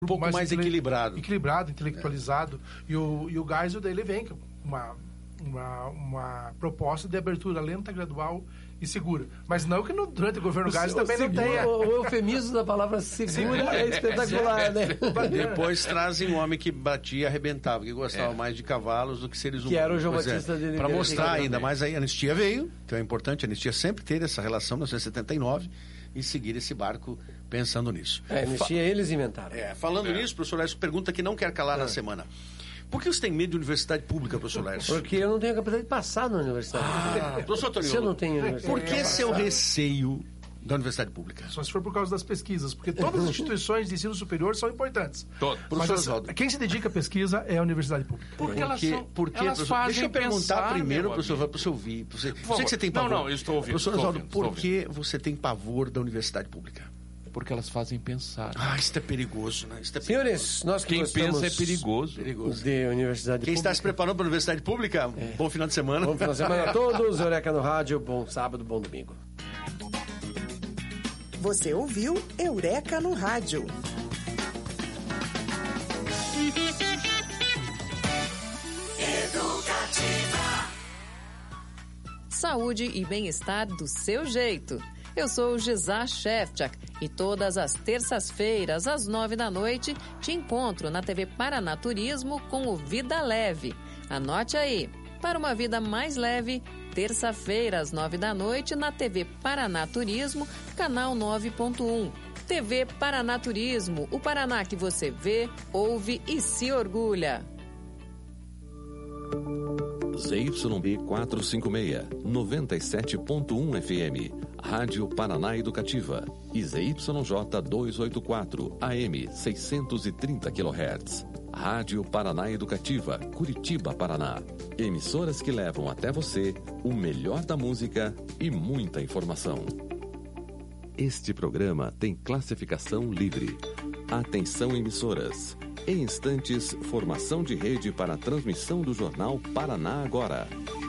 um pouco mais equilibrado, intelectualizado, e o Geisel dele vem com uma proposta de abertura lenta, gradual e segura. Mas não que durante o governo Geisel também não tenha... O eufemismo da palavra segura é espetacular, né? Depois trazem um homem que batia e arrebentava, que gostava mais de cavalos do que seres humanos. Que era o João Batista de Oliveira. Para mostrar ainda mais aí, a anistia veio, então é importante a anistia sempre ter essa relação, 1979, e seguir esse barco pensando nisso. A anistia eles inventaram. Falando nisso, professor Lércio, pergunta que não quer calar na semana. Por que você tem medo de universidade pública, professor Lércio? Porque eu não tenho a capacidade de passar na universidade pública. Professor Antônio, se eu não tenho universidade, por que seu receio da universidade pública? Só se for por causa das pesquisas, porque todas as instituições de ensino superior são importantes. Mas quem se dedica à pesquisa é a universidade pública. Porque elas fazem. Deixa eu perguntar primeiro, professor, para você ouvir. Sei que você tem pavor. Não, eu estou ouvindo. Professor Oswaldo, por que você tem pavor da universidade pública? Porque elas fazem pensar. Isso é perigoso, né? Senhores, nós que quem pensa é perigoso. De universidade Quem pública. está se preparando para a universidade pública, bom final de semana. Bom final de semana a todos. Eureka no Rádio, bom sábado, bom domingo. Você ouviu Eureka no Rádio. Educativa. Saúde e bem-estar do seu jeito. Eu sou Gisá Shefchak e todas as terças-feiras, às 9h, te encontro na TV Paraná Turismo com o Vida Leve. Anote aí, para uma vida mais leve, terça-feira, às 9h, na TV Paraná Turismo, canal 9.1. TV Paraná Turismo, o Paraná que você vê, ouve e se orgulha. ZYB 456, 97.1 FM, Rádio Paraná Educativa, e ZYJ 284, AM 630 kHz, Rádio Paraná Educativa, Curitiba, Paraná. Emissoras que levam até você o melhor da música e muita informação. Este programa tem classificação livre. Atenção, emissoras. Em instantes, formação de rede para a transmissão do Jornal Paraná Agora.